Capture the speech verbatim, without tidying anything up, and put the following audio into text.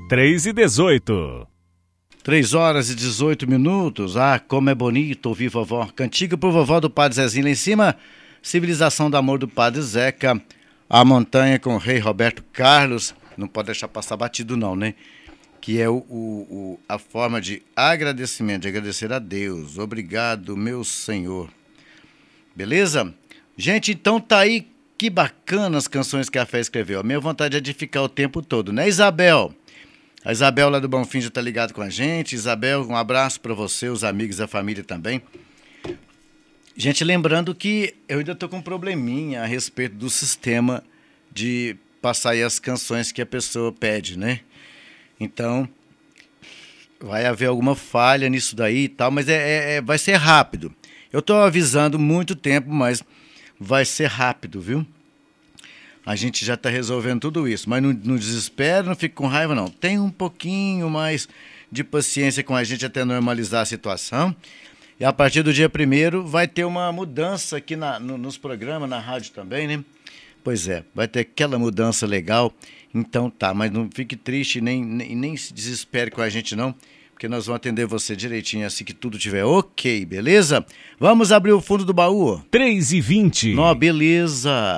três e dezoito. três horas e dezoito minutos. Ah, como é bonito ouvir vovó. Cantiga por vovó do Padre Zezinho lá em cima. Civilização do Amor do Padre Zeca. A Montanha com o Rei Roberto Carlos. Não pode deixar passar batido não, né? Que é o, o, o, a forma de agradecimento, de agradecer a Deus. Obrigado, meu Senhor. Beleza? Gente, então tá aí. Que bacana as canções que a Fé escreveu. A minha vontade é de ficar o tempo todo, né, Isabel? A Isabel lá do Bonfim já tá ligado com a gente. Isabel, um abraço para você, os amigos, a família também. Gente, lembrando que eu ainda tô com um probleminha a respeito do sistema de passar aí as canções que a pessoa pede, né? Então, vai haver alguma falha nisso daí e tal, mas é, é, vai ser rápido. Eu tô avisando muito tempo, mas vai ser rápido, viu? A gente já está resolvendo tudo isso, mas não, não desespera, não fica com raiva, não. Tem um pouquinho mais de paciência com a gente até normalizar a situação. E a partir do dia primeiro vai ter uma mudança aqui na, no, nos programas, na rádio também, né? Pois é, vai ter aquela mudança legal. Então tá, mas não fique triste nem, nem, nem se desespere com a gente, não. Porque nós vamos atender você direitinho assim que tudo estiver ok, beleza? Vamos abrir o fundo do baú? três e vinte. Não, beleza.